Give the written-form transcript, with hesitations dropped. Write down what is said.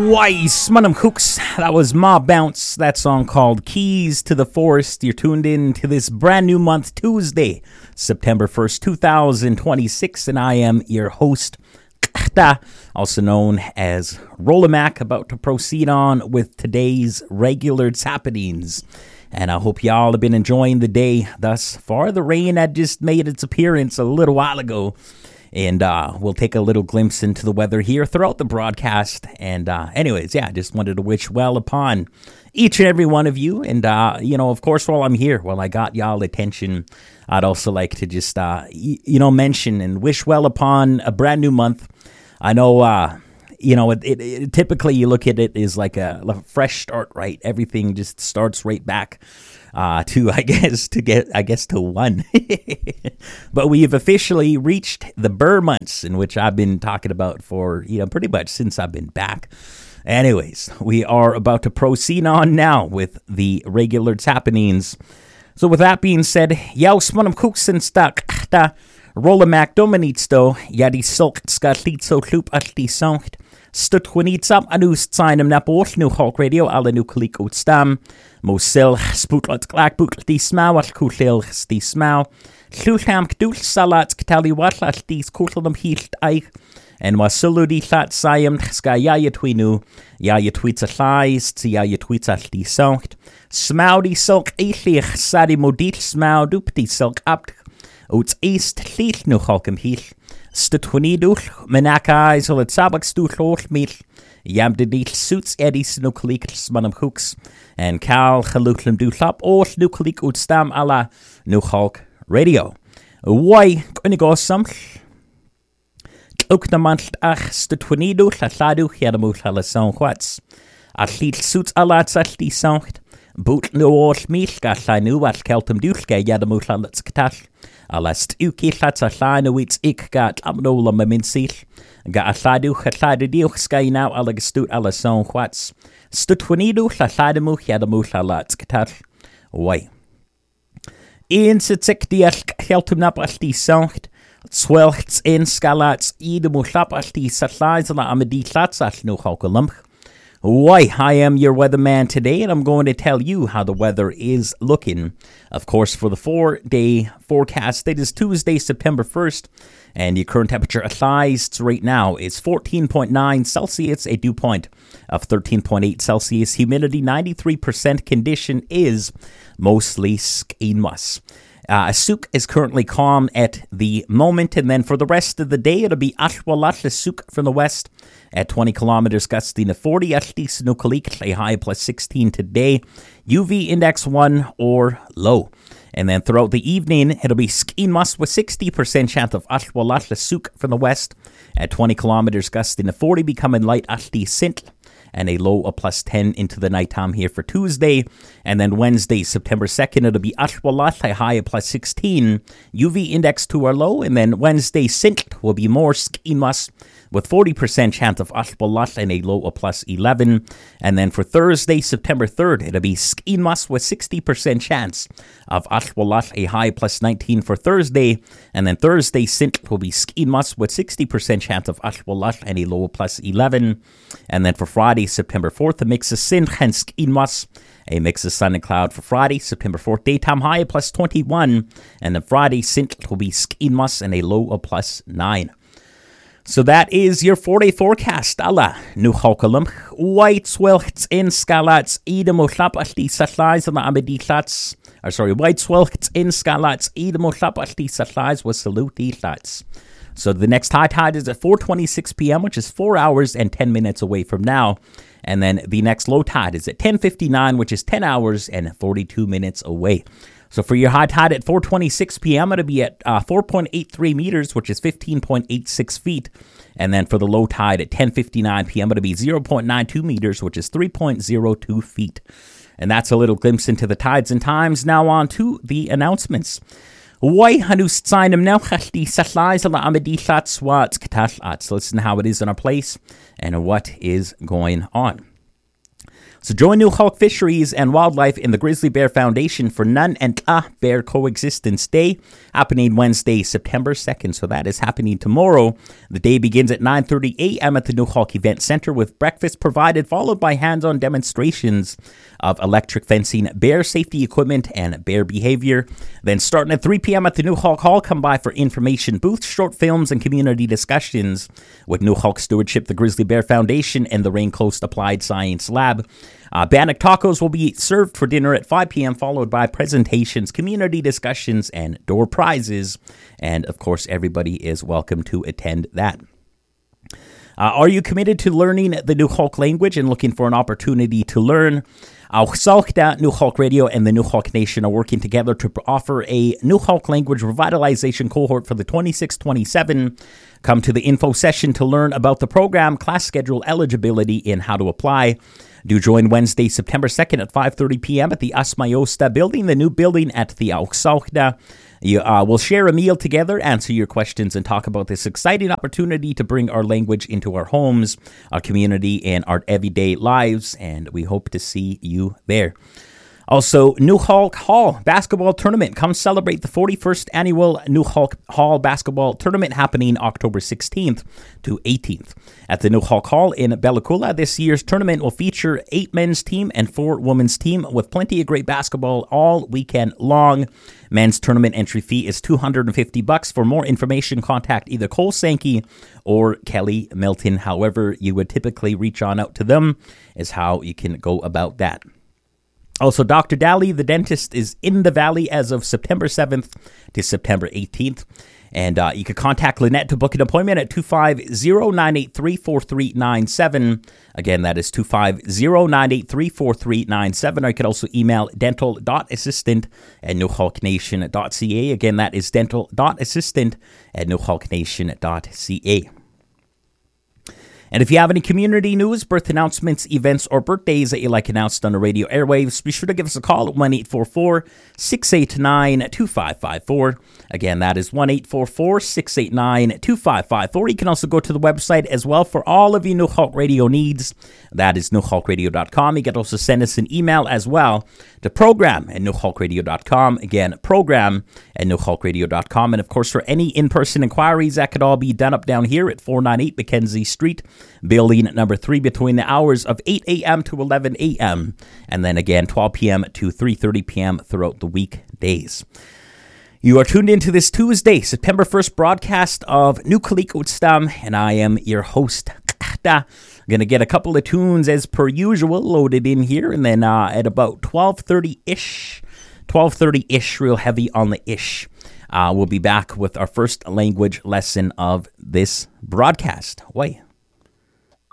Weiss, Munham Cooks. That was Ma Bounce. That song called Keys to the Forest. You're tuned in to this brand new month, Tuesday, September 1st, 2026, and I am your host, also known as Rolamac, about to proceed on with today's regular happenings. And I hope y'all have been enjoying the day thus far. The rain had just made its appearance a little while ago. And we'll take a little glimpse into the weather here throughout the broadcast. And anyways, just wanted to wish well upon each and every one of you. And, of course, while I'm here, while I got y'all attention, I'd also like to just, mention and wish well upon a brand new month. I know, it typically you look at it as like a fresh start, right? Everything just starts right back. To one. But we have officially reached the Burr months, in which I've been talking about for, pretty much since I've been back. Anyways, we are about to proceed on now with the regular happenings. So with that being said, Jaus Munham Cooksen Stuck, Rolamac Dominitsto, Yadi Silk Skatitso Kloop Atli Songt, Stutwinitsam Anus Tsinam Napol, New Hawk Radio, Ala Nucleak Utstam. Mosil spoedlet klaakboek die smauw als koeleel die smauw. Slucham kdoel salat ktali watla die koelem hield eich. En wasulu die lat sayam ska je twinu. Je tweets a lies, je tweets al die songt. Smauw die silk eich sadi modil smauw doep die silk apt. Oets east liel nu halkem hiel. Stutwinidoel, menaka is al het sabakstoel hoogmeel. Yamdidil suits eddies nucleaks manam hooks and Cal Haluklim Dulap or Nucleak Utstam a la New Hulk Radio. Why Kunigo some Uknamant ach stutwinido laladu hiadamu halason whats. Atlit suits a la satli songt. Boot no all milka lanu at keltum dulke yadamu halats katash. Alast uki lats a lanu its ik gat abnola maminsil. Ga aladu haladu diuch sky now alagastut alason whats. Stutwinido laladamu hiadamu halats katash. Why? In sitik dialk heltum nap alti songt. Swelchts in scalats idamu lap alti satlais la amadi latsal no halkalump. Why, I am your weatherman today, and I'm going to tell you how the weather is looking. Of course, for the 4-day forecast, it is Tuesday, September 1st, and your current temperature applies right now is 14.9 Celsius, a dew point of 13.8 Celsius. Humidity 93%. Condition is mostly skinmus. Asuk is currently calm at the moment, and then for the rest of the day, it'll be Ashwalat Asuk from the west at 20 kilometers, gusting to 40. Ashtis Nukalik, a high plus 16 today. UV index 1 or low. And then throughout the evening, it'll be Skinmus with 60% chance of Ashwalat Asuk from the west at 20 kilometers, gusting to 40, becoming light Ashti Sint. And a low of plus 10 into the nighttime here for Tuesday. And then Wednesday, September 2nd, it'll be Ashwalat, a high of plus 16. UV index 2 or low. And then Wednesday, Sint will be more Skinmus with 40% chance of Ashwalat and a low of plus 11. And then for Thursday, September 3rd, it'll be Skinmus with 60% chance of Ashwalat, a high plus 19 for Thursday. And then Thursday, Sint will be Skinmus with 60% chance of Ashwalat and a low of plus 11. And then for Friday, September 4th, a mix of Sint and Skinmus. A mix of sun and cloud for Friday, September 4th, daytime high of plus 21. And then Friday, Sint will be Skinmus and a low of plus 9. So that is your 4-day forecast. Alla nu halkalum. White swelchts in scalats idemo hlapalti satlais la ameditlats. White swelchts in scalats idemo hlapalti satlais was saluti tlats. So the next high tide is at 4:26 p.m., which is 4 hours and 10 minutes away from now. And then the next low tide is at 10:59, which is 10 hours and 42 minutes away. So for your high tide at 4:26 p.m., it'll be at 4.83 meters, which is 15.86 feet. And then for the low tide at 10:59 p.m., it'll be 0.92 meters, which is 3.02 feet. And that's a little glimpse into the tides and times. Now on to the announcements. Why hanus tsainem now khashti satlais la amedi thats wat katash ats. Listen how it is in our place and what is going on. So join Newhawk Fisheries and Wildlife in the Grizzly Bear Foundation for None and Bear Coexistence Day, happening Wednesday, September 2nd. So that is happening tomorrow. The day begins at 9:30 a.m. at the Newhawk Event Center with breakfast provided, followed by hands-on demonstrations of electric fencing, bear safety equipment, and bear behavior. Then starting at 3 p.m. at the Newhawk Hall, come by for information booths, short films, and community discussions with Newhawk Stewardship, the Grizzly Bear Foundation, and the Rain Coast Applied Science Lab. Bannock tacos will be served for dinner at 5 p.m., followed by presentations, community discussions, and door prizes. And, of course, everybody is welcome to attend that. Are you committed to learning the Newhawk language and looking for an opportunity to learn? Newhawk Radio and the Newhawk Nation are working together to offer a Newhawk language revitalization cohort for the 26-27. Come to the info session to learn about the program, class schedule, eligibility, and how to apply. Do join Wednesday, September 2nd at 5:30 p.m. at the Asmayosta building, the new building at the Auxauchda. You will share a meal together, answer your questions, and talk about this exciting opportunity to bring our language into our homes, our community, and our everyday lives, and we hope to see you there. Also, Newhawk Hall Basketball Tournament. Come celebrate the 41st annual Newhawk Hall Basketball Tournament happening October 16th to 18th. At the Newhawk Hall in Bella Coola, this year's tournament will feature 8 men's team and 4 women's team with plenty of great basketball all weekend long. Men's tournament entry fee is $250. For more information, contact either Cole Sankey or Kelly Milton. However, you would typically reach on out to them is how you can go about that. Also, Dr. Daly, the dentist, is in the Valley as of September 7th to September 18th. And you can contact Lynette to book an appointment at 250-983-4397. Again, that is 250-983-4397. Or you can also email dental.assistant@newhawknation.ca. Again, that is dental.assistant@newhawknation.ca. And if you have any community news, birth announcements, events, or birthdays that you like announced on the radio airwaves, be sure to give us a call at 1-844-689-2554. Again, that is 1-844-689-2554. You can also go to the website as well for all of your Newhawk Radio needs. That is newhawkradio.com. You can also send us an email as well to program@newhawkradio.com. Again, program@newhawkradio.com. And of course, for any in-person inquiries, that could all be done up down here at 498 Mackenzie Street, building number 3, between the hours of 8 a.m. to 11 a.m. And then again, 12 p.m. to 3:30 p.m. throughout the weekdays. You are tuned into this Tuesday, September 1st broadcast of New Kalikutstam, and I am your host. I'm going to get a couple of tunes as per usual loaded in here, and then at about 12:30-ish, real heavy on the ish, we'll be back with our first language lesson of this broadcast. Wait.